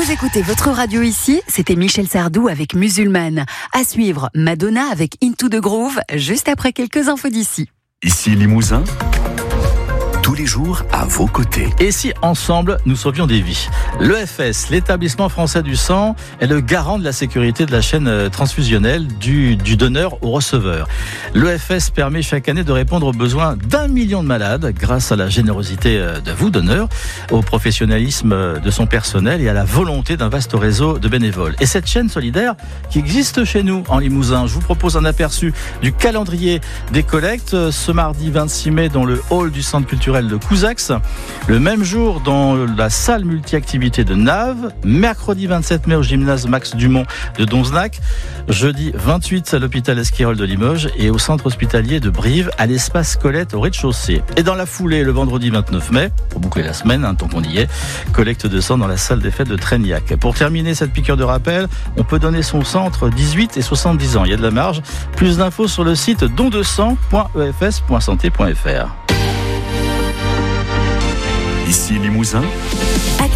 Vous écoutez votre radio ici, c'était Michel Sardou avec Musulmane. À suivre, Madonna avec Into the Groove, juste après quelques infos d'ici. Ici Limousin, tous les jours à vos côtés. Et si ensemble nous sauvions des vies? L'EFS, l'établissement français du sang, est le garant de la sécurité de la chaîne transfusionnelle du donneur au receveur. L'EFS permet chaque année de répondre aux besoins d'1 million de malades grâce à la générosité de vous, donneurs, au professionnalisme de son personnel et à la volonté d'un vaste réseau de bénévoles. Et cette chaîne solidaire qui existe chez nous en Limousin, je vous propose un aperçu du calendrier des collectes ce mardi 26 mai dans le hall du centre culturel de Couzax, le même jour dans la salle multi-activité de Naves, mercredi 27 mai au gymnase Max Dumont de Donzenac, jeudi 28 à l'hôpital Esquirol de Limoges et au centre hospitalier de Brive à l'espace Colette au rez-de-chaussée. Et dans la foulée, le vendredi 29 mai, pour boucler la semaine, tant qu'on y est, collecte de sang dans la salle des fêtes de Tréniac. Pour terminer cette piqûre de rappel, on peut donner son sang entre 18 et 70 ans. Il y a de la marge. Plus d'infos sur le site dondesang.efs.santé.fr. Ici Limousin.